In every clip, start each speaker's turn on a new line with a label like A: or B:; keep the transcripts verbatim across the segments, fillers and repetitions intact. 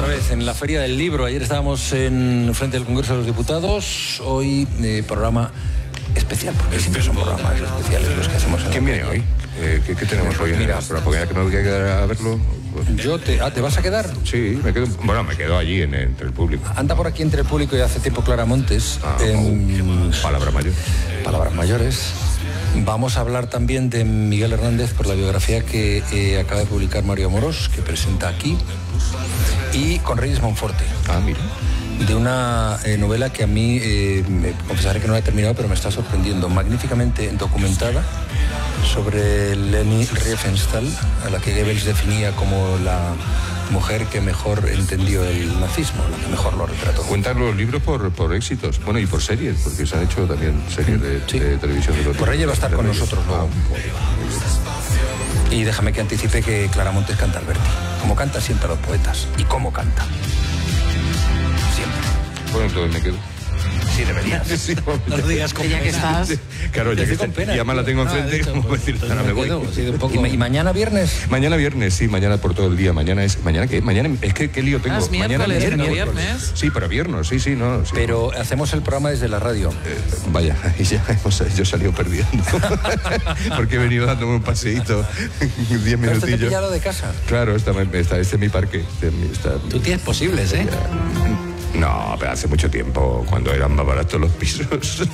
A: otra vez en la Feria del Libro. Ayer estábamos en frente del Congreso de los Diputados. Hoy eh, programa especial, porque siempre son programas especiales los que hacemos.
B: ¿Quién viene hoy? Eh, ¿qué, ¿Qué tenemos hoy? Mira, en el porque que me voy a quedar a verlo. Pues...
A: Yo te, ah, ¿te vas a quedar?
B: Sí, me quedo. Bueno, me quedo allí en, entre el público.
A: Anda por aquí entre el público y hace tiempo Clara Montes.
B: Ah,
A: en...
B: Palabras mayores.
A: Palabras mayores. Vamos a hablar también de Miguel Hernández por la biografía que eh, acaba de publicar Mario Amorós, que presenta aquí, y con Reyes Monforte.
B: Ah, mira.
A: De una eh, novela que a mí, eh, me confesaré que no la he terminado, pero me está sorprendiendo, magníficamente documentada, sobre Leni Riefenstahl, a la que Goebbels definía como la mujer que mejor entendió el nazismo, la que mejor lo retrató.
B: Cuentan los libros por, por éxitos, bueno, y por series, porque se han hecho también series de, sí. de televisión. De los
A: por ella va a estar con nosotros luego. Y déjame que anticipe que Clara Montes canta Alberti, como canta siempre a los poetas, y cómo canta. Siempre.
B: Bueno, entonces me quedo.
A: Sí, deberías.
B: Sí,
C: no lo digas con
D: ya que estás.
B: Claro, ya que
A: con pena,
B: y además la tengo enfrente,
A: no,
B: como decir, ahora me voy.
A: Un poco... ¿Y, ¿Y mañana viernes?
B: Mañana viernes, sí, mañana por todo el día. Mañana es. ¿Mañana qué? Mañana es que qué lío tengo.
C: Ah, es
B: mañana
C: miércoles,
B: mañana,
C: viernes.
B: Sí, pero viernes, sí, sí, no. Sí.
A: Pero hacemos el programa desde la radio.
B: Eh, vaya, y ya hemos, yo he salido perdiendo. Porque he venido dándome un paseíto, diez minutillos.
A: ¿Pero te pillado de casa?
B: Claro, esta, esta, este es mi parque. Este, esta,
C: Tú tienes posibles, ¿eh?
B: No, pero hace mucho tiempo, cuando eran más baratos los pisos.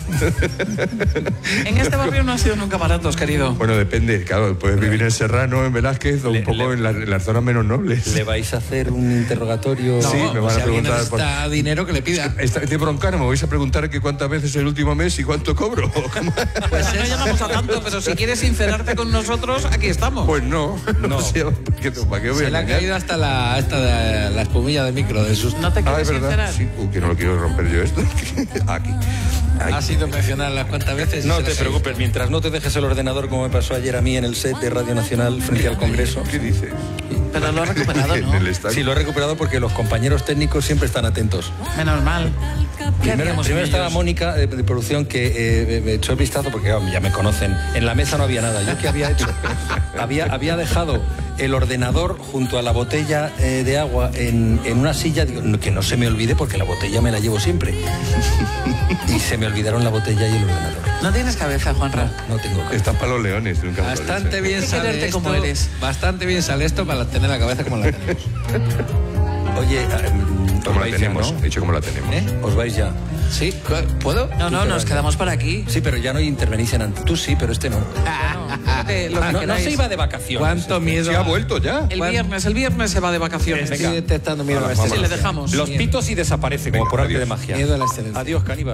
C: En este barrio no ha sido nunca baratos, querido.
B: Bueno, depende, claro, puedes vivir en Serrano, en Velázquez, o le, un poco le, en, la, en las zonas menos nobles.
A: ¿Le vais a hacer un interrogatorio?
B: No, sí, me van
C: si
B: a preguntar.
C: Necesita por... dinero que le pida.
B: Está de broncano, me vais a preguntar que cuántas veces el último mes y cuánto cobro.
C: Pues no llamamos a tanto, pero si quieres sincerarte con nosotros, aquí estamos.
B: Pues no, no. O sea, ¿qué, ¿para qué voy
E: Se
B: a
E: le ha caído hasta la, hasta la, la espumilla del micro de sus...
C: ¿No te quieres
B: ah, es verdad.
C: sincerar?
B: Sí, uh, que no lo quiero romper yo esto. Aquí. Ay.
E: Ha sido mencionar las cuantas veces.
A: No te preocupes, mientras no te dejes el ordenador como me pasó ayer a mí en el set de Radio Nacional frente al Congreso.
B: ¿Qué dices?
C: Pero lo has recuperado, ¿no?
A: Sí, lo he recuperado porque los compañeros técnicos siempre están atentos.
C: Menos mal.
A: Primero, primero estaba Mónica de, de producción que eh, me echó el vistazo porque oh, ya me conocen. En la mesa no había nada. ¿Yo qué había hecho? había, había dejado el ordenador junto a la botella eh, de agua en, en una silla. Digo, que no se me olvide porque la botella me la llevo siempre. Y se me olvidaron la botella y el ordenador.
C: No tienes cabeza, Juanra.
A: No, no tengo cabeza.
B: Están para los leones. Nunca
E: Bastante bien sale esto,
C: como eres.
E: Bastante bien sale esto para tener la cabeza como la tenemos.
A: Oye, um,
B: como la tenemos,
A: ya, ¿no?
B: Dicho como la tenemos.
A: ¿Eh? ¿Os vais ya?
E: ¿Sí? ¿Puedo?
C: No, no, nos quedamos por aquí.
A: Sí, pero ya no intervenís en antes. Tú sí, pero este no.
C: Ah, lo
A: ah, no, no se iba de vacaciones.
E: ¿Cuánto
A: este.
E: miedo?
B: ¿Se ha vuelto ya?
C: El viernes, el viernes se va de vacaciones.
E: Estoy detectando miedo a la
C: Sí,
E: excelencia.
C: le dejamos.
A: Los pitos y desaparece, como por arte de magia.
E: Miedo a la excelencia.
A: Adiós, caníbal.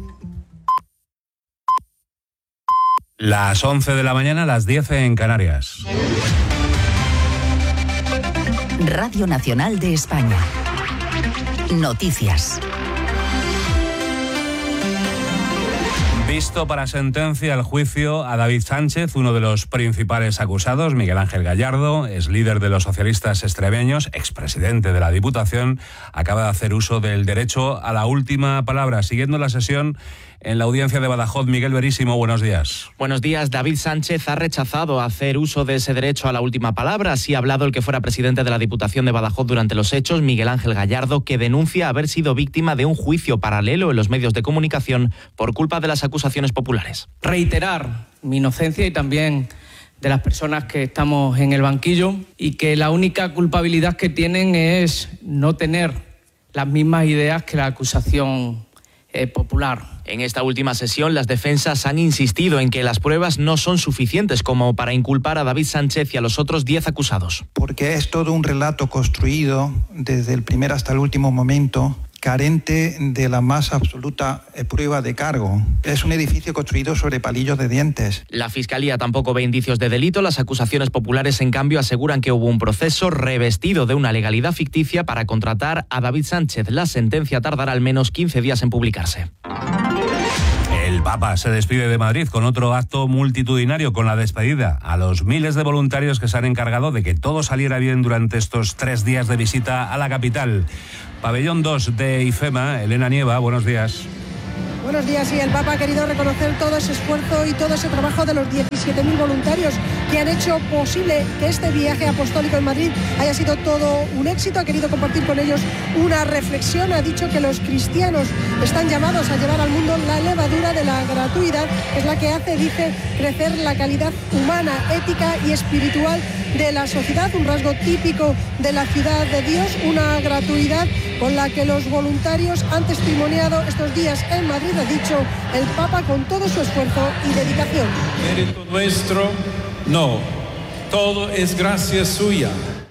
F: Las once de la mañana, las diez en Canarias.
G: Radio Nacional de España. Noticias.
F: Visto para sentencia el juicio a David Sánchez, uno de los principales acusados. Miguel Ángel Gallardo es líder de los socialistas extremeños, expresidente de la Diputación, acaba de hacer uso del derecho a la última palabra. Siguiendo la sesión en la audiencia de Badajoz, Miguel Verísimo, buenos días.
H: Buenos días. David Sánchez ha rechazado hacer uso de ese derecho a la última palabra. Así ha hablado el que fuera presidente de la Diputación de Badajoz durante los hechos, Miguel Ángel Gallardo, que denuncia haber sido víctima de un juicio paralelo en los medios de comunicación por culpa de las acusaciones populares.
I: Reiterar mi inocencia y también de las personas que estamos en el banquillo y que la única culpabilidad que tienen es no tener las mismas ideas que la acusación eh, popular.
H: En esta última sesión, las defensas han insistido en que las pruebas no son suficientes como para inculpar a David Sánchez y a los otros diez acusados.
J: Porque es todo un relato construido desde el primer hasta el último momento, carente de la más absoluta prueba de cargo. Es un edificio construido sobre palillos de dientes.
H: La Fiscalía tampoco ve indicios de delito. Las acusaciones populares, en cambio, aseguran que hubo un proceso revestido de una legalidad ficticia para contratar a David Sánchez. La sentencia tardará al menos quince días en publicarse.
F: El Papa se despide de Madrid con otro acto multitudinario, con la despedida a los miles de voluntarios que se han encargado de que todo saliera bien durante estos tres días de visita a la capital. Pabellón dos de IFEMA, Elena Nieva, buenos días.
D: Buenos días. Sí, el Papa ha querido reconocer todo ese esfuerzo y todo ese trabajo de los diecisiete mil voluntarios que han hecho posible que este viaje apostólico en Madrid haya sido todo un éxito. Ha querido compartir con ellos una reflexión. Ha dicho que los cristianos están llamados a llevar al mundo la levadura de la gratuidad, que es la que hace, dice, crecer la calidad humana, ética y espiritual de la sociedad, un rasgo típico de la ciudad de Dios, una gratuidad con la que los voluntarios han testimoniado estos días en Madrid, ha dicho el Papa, con todo su esfuerzo y dedicación.
K: Mérito nuestro, no, todo es gracia suya.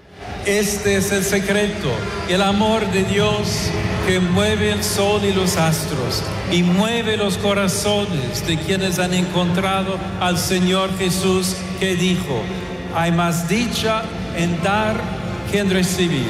K: Este es el secreto, el amor de Dios que mueve el sol y los astros y mueve los corazones de quienes han encontrado al Señor Jesús, que dijo: hay más dicha en dar que en recibir.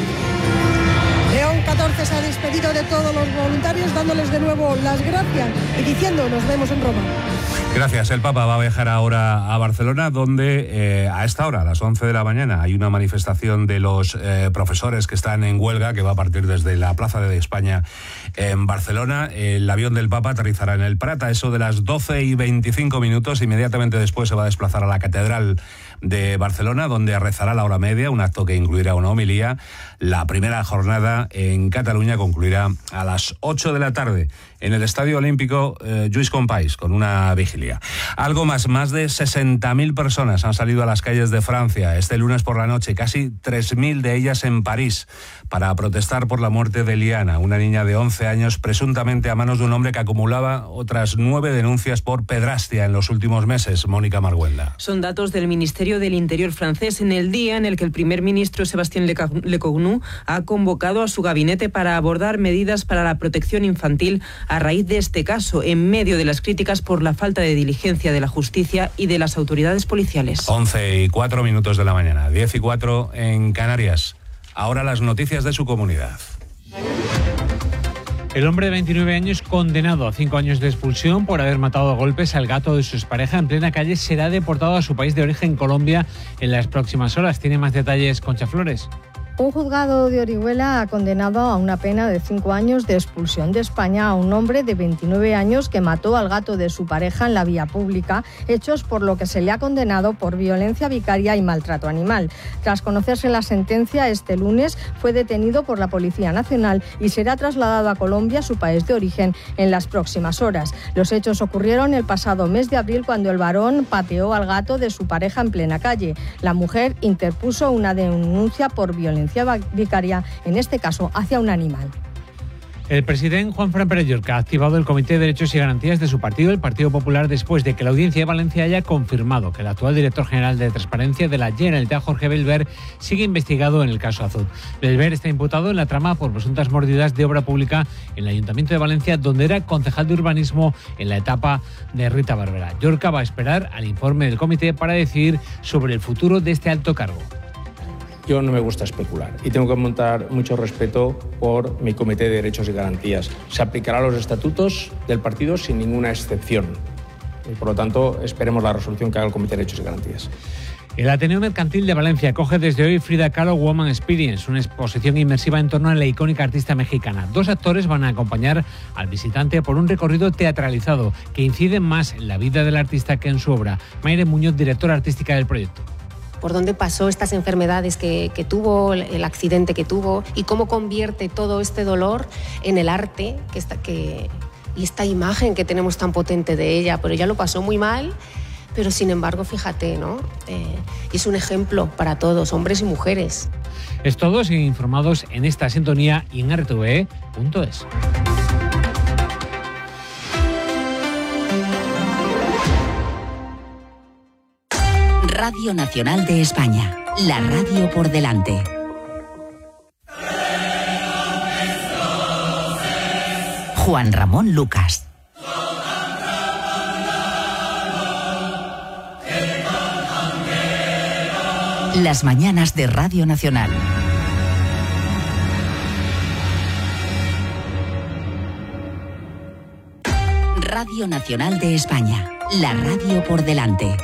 D: León catorce se ha despedido de todos los voluntarios, dándoles de nuevo las gracias y diciendo: nos vemos en Roma.
F: Gracias. El Papa va a viajar ahora a Barcelona, donde eh, a esta hora, a las once de la mañana, hay una manifestación de los eh, profesores que están en huelga, que va a partir desde la Plaza de España en Barcelona. El avión del Papa aterrizará en el Prat a eso de las doce y veinticinco minutos. Inmediatamente después se va a desplazar a la Catedral de Barcelona, donde rezará la hora media, un acto que incluirá una homilía. La primera jornada en Cataluña concluirá a las ocho de la tarde en el Estadio Olímpico eh, Lluís Companys, con una vigilia. Algo más, más de sesenta mil personas han salido a las calles de Francia este lunes por la noche, casi tres mil de ellas en París, para protestar por la muerte de Liana, una niña de once años, presuntamente a manos de un hombre que acumulaba otras nueve denuncias por pedrastia en los últimos meses. Mónica Marguenda.
L: Son datos del Ministerio del Interior francés en el día en el que el primer ministro Sébastien Lecornu ha convocado a su gabinete para abordar medidas para la protección infantil a raíz de este caso, en medio de las críticas por la falta de diligencia de la justicia y de las autoridades policiales.
F: once y cuatro minutos de la mañana, diez y cuatro en Canarias. Ahora las noticias de su comunidad.
M: El hombre de veintinueve años, condenado a cinco años de expulsión por haber matado a golpes al gato de su expareja en plena calle, será deportado a su país de origen, Colombia, en las próximas horas. Tiene más detalles Concha Flores.
N: Un juzgado de Orihuela ha condenado a una pena de cinco años de expulsión de España a un hombre de veintinueve años que mató al gato de su pareja en la vía pública, hechos por lo que se le ha condenado por violencia vicaria y maltrato animal. Tras conocerse la sentencia, este lunes fue detenido por la Policía Nacional y será trasladado a Colombia, su país de origen, en las próximas horas. Los hechos ocurrieron el pasado mes de abril, cuando el varón pateó al gato de su pareja en plena calle. La mujer interpuso una denuncia por violencia vicaria, en este caso hacia un animal.
M: El presidente Juanfran Pérez Llorca ha activado el Comité de Derechos y Garantías de su partido, el Partido Popular, después de que la Audiencia de Valencia haya confirmado que el actual director general de Transparencia de la Generalitat, Jorge Belver, sigue investigado en el caso Azud. Belver está imputado en la trama por presuntas mordidas de obra pública en el Ayuntamiento de Valencia, donde era concejal de urbanismo en la etapa de Rita Barberá. Llorca va a esperar al informe del comité para decidir sobre el futuro de este alto cargo.
O: Yo no me gusta especular y tengo que montar mucho respeto por mi Comité de Derechos y Garantías. Se aplicará a los estatutos del partido sin ninguna excepción. Y por lo tanto, esperemos la resolución que haga el Comité de Derechos y Garantías.
M: El Ateneo Mercantil de Valencia acoge desde hoy Frida Kahlo Woman Experience, una exposición inmersiva en torno a la icónica artista mexicana. Dos actores van a acompañar al visitante por un recorrido teatralizado que incide más en la vida del artista que en su obra. Mayre Muñoz, directora artística del proyecto.
P: Por dónde pasó estas enfermedades que, que tuvo, el accidente que tuvo, y cómo convierte todo este dolor en el arte que está, que, y esta imagen que tenemos tan potente de ella. Pero ella lo pasó muy mal, pero sin embargo, fíjate, ¿no? Eh, es un ejemplo para todos, hombres y mujeres.
M: Es todo, siguen informados en esta sintonía y en r t v e punto es.
G: Radio Nacional de España, la radio por delante. Juan Ramón Lucas. Las mañanas de Radio Nacional. Radio Nacional de España, la radio por delante.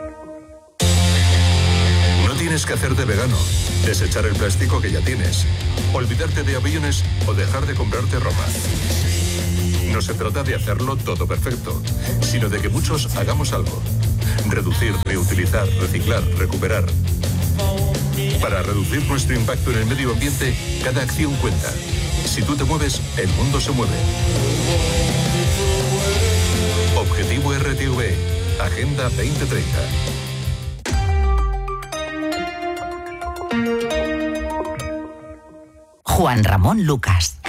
Q: Tienes que hacerte vegano, desechar el plástico que ya tienes, olvidarte de aviones o dejar de comprarte ropa. No se trata de hacerlo todo perfecto, sino de que muchos hagamos algo. Reducir, reutilizar, reciclar, recuperar. Para reducir nuestro impacto en el medio ambiente, cada acción cuenta. Si tú te mueves, el mundo se mueve. Objetivo R T V, Agenda veinte treinta.
G: Juan Ramón Lucas.